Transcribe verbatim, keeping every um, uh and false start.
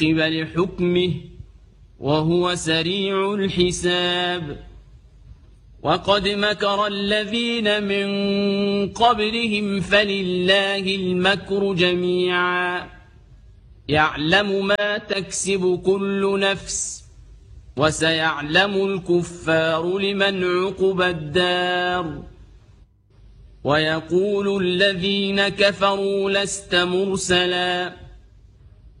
قبل حكمه وهو سريع الحساب. وقد مكر الذين من قبلهم فلله المكر جميعا يعلم ما تكسب كل نفس وسيعلم الكفار لمن عقبى الدار. ويقول الذين كفروا لست مرسلا